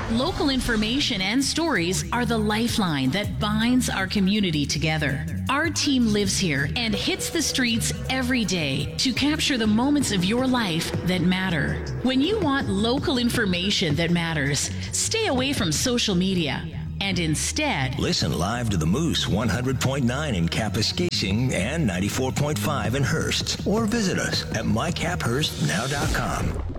Local information and stories are the lifeline that binds our community together. Our team lives here and hits the streets every day to capture the moments of your life that matter. When you want local information that matters, stay away from social media and instead listen live to the Moose 100.9 in Kapuskasing and 94.5 in Hearst, or visit us at mycaphurstnow.com.